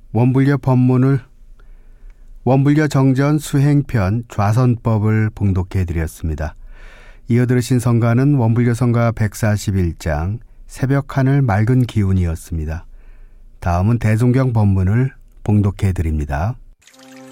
원불교 정전 수행편 좌선법을 봉독해 드렸습니다. 이어 들으신 성가는 원불교 성가 141장 새벽 하늘 맑은 기운이었습니다. 다음은 대종경 법문을 봉독해 드립니다.